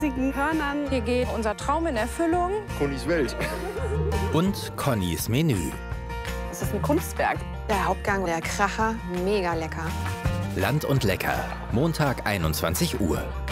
riesigen Hörnern. Hier geht unser Traum in Erfüllung. Connys Welt. Und Connys Menü. Das ist ein Kunstwerk. Der Hauptgang, der Kracher, mega lecker. Land und Lecker. Montag 21 Uhr.